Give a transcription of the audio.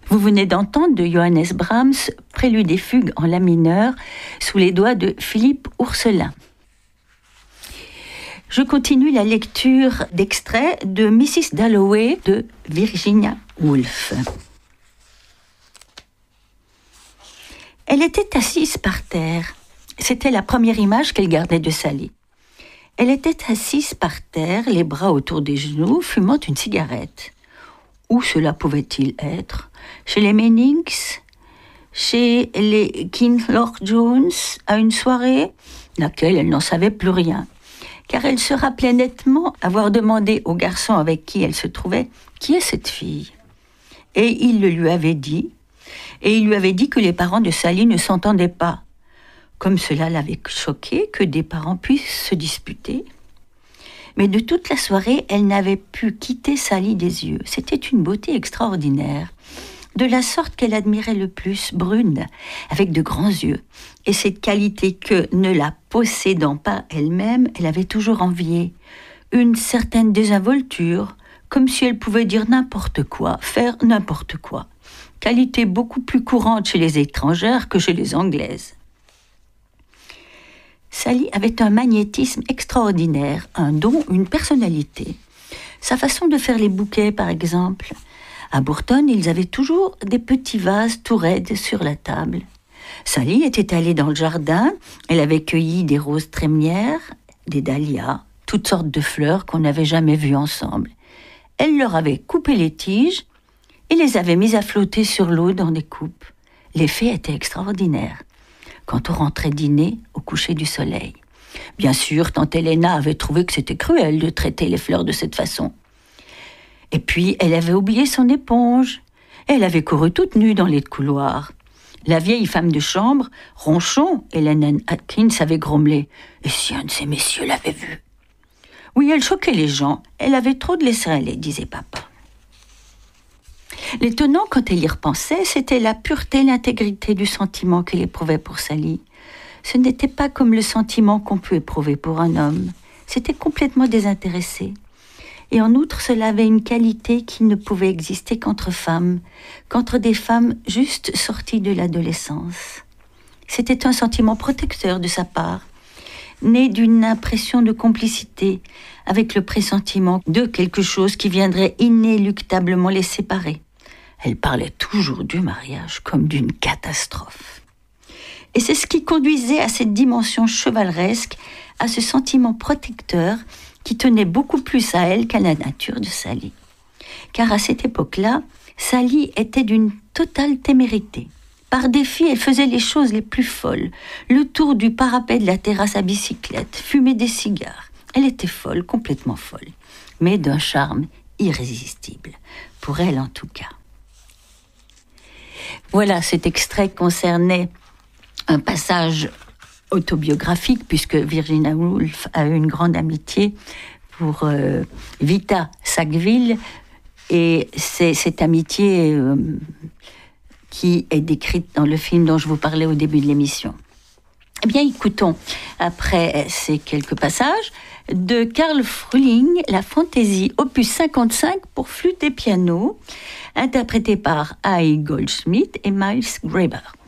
Vous venez d'entendre de Johannes Brahms, Prélude et fugue en la mineur, sous les doigts de Philippe Ourselin. Je continue la lecture d'extraits de Mrs. Dalloway de Virginia Woolf. Elle était assise par terre. C'était la première image qu'elle gardait de Sally. Elle était assise par terre, les bras autour des genoux, fumant une cigarette. Où cela pouvait-il être ? Chez les Mannings ? Chez les Kinloch-Jones ? À une soirée ? Laquelle elle n'en savait plus rien. Car elle se rappelait nettement avoir demandé au garçon avec qui elle se trouvait « Qui est cette fille ?» Et il le lui avait dit. Et il lui avait dit que les parents de Sally ne s'entendaient pas. Comme cela l'avait choqué que des parents puissent se disputer. Mais de toute la soirée, elle n'avait pu quitter Sally des yeux. C'était une beauté extraordinaire, de la sorte qu'elle admirait le plus, brune, avec de grands yeux. Et cette qualité que, ne la possédant pas elle-même, elle avait toujours enviée. Une certaine désinvolture, comme si elle pouvait dire n'importe quoi, faire n'importe quoi. Qualité beaucoup plus courante chez les étrangères que chez les Anglaises. Sally avait un magnétisme extraordinaire, un don, une personnalité. Sa façon de faire les bouquets, par exemple. À Bourton, ils avaient toujours des petits vases tout raides sur la table. Sally était allée dans le jardin, elle avait cueilli des roses trémières, des dahlias, toutes sortes de fleurs qu'on n'avait jamais vues ensemble. Elle leur avait coupé les tiges et les avait mises à flotter sur l'eau dans des coupes. L'effet était extraordinaire. Quand on rentrait dîner au coucher du soleil. Bien sûr, tante Helena avait trouvé que c'était cruel de traiter les fleurs de cette façon. Et puis, elle avait oublié son éponge. Elle avait couru toute nue dans les couloirs. La vieille femme de chambre, ronchon, Helen Atkins, avait grommelé. Et si un de ces messieurs l'avait vue ? Oui, elle choquait les gens. Elle avait trop de laisser-aller, disait papa. L'étonnant, quand elle y repensait, c'était la pureté, l'intégrité du sentiment qu'elle éprouvait pour Sally. Ce n'était pas comme le sentiment qu'on peut éprouver pour un homme. C'était complètement désintéressé. Et en outre, cela avait une qualité qui ne pouvait exister qu'entre femmes, qu'entre des femmes juste sorties de l'adolescence. C'était un sentiment protecteur de sa part, né d'une impression de complicité, avec le pressentiment de quelque chose qui viendrait inéluctablement les séparer. Elle parlait toujours du mariage comme d'une catastrophe. Et c'est ce qui conduisait à cette dimension chevaleresque, à ce sentiment protecteur qui tenait beaucoup plus à elle qu'à la nature de Sally. Car à cette époque-là, Sally était d'une totale témérité. Par défi, elle faisait les choses les plus folles. Le tour du parapet de la terrasse à bicyclette, fumer des cigares. Elle était folle, complètement folle, mais d'un charme irrésistible, pour elle en tout cas. Voilà, cet extrait concernait un passage autobiographique, puisque Virginia Woolf a eu une grande amitié pour Vita Sackville, et c'est cette amitié qui est décrite dans le film dont je vous parlais au début de l'émission. Eh bien, écoutons, après ces quelques passages, de Karl Frühling, la fantaisie opus 55 pour flûte et piano, interprétée par Ai Goldschmidt et Miles Graber.